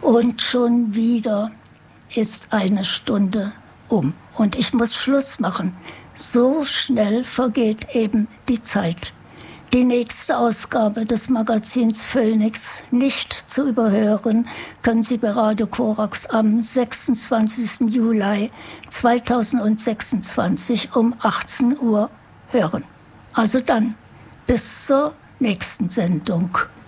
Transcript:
Und schon wieder ist eine Stunde um. Und ich muss Schluss machen. So schnell vergeht eben die Zeit. Die nächste Ausgabe des Magazins Phoenix nicht zu überhören, können Sie bei Radio Korax am 26. Juli 2026 um 18 Uhr hören. Also dann, bis zur nächsten Sendung.